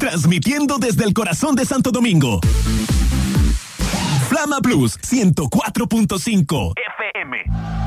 transmitiendo desde el corazón de Santo Domingo. Flama Plus 104.5 FM.